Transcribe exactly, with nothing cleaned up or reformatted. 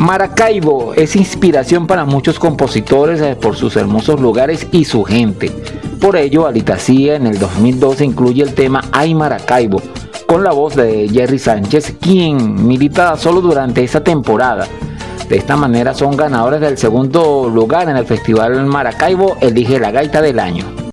Maracaibo es inspiración para muchos compositores eh, por sus hermosos lugares y su gente. Por ello, Alitacía en el dos mil doce incluye el tema Ay Maracaibo, con la voz de Jerry Sánchez, quien milita solo durante esta temporada. De esta manera son ganadores del segundo lugar en el Festival Maracaibo Elige la Gaita del Año.